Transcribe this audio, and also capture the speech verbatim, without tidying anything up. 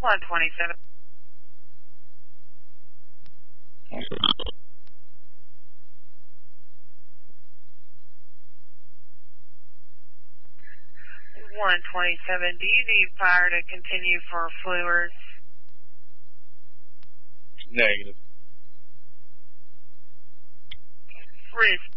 one twenty-seven. one twenty-seven, do you need fire to continue for fluors? Negative. Risk.